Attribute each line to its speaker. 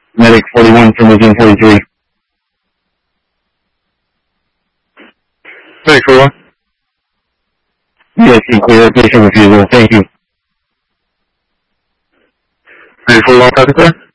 Speaker 1: Medic 41 from Region 43.
Speaker 2: Medic 41?
Speaker 1: Yes, you clear patient refusal. Thank you.
Speaker 2: Medic 41, copy, sir?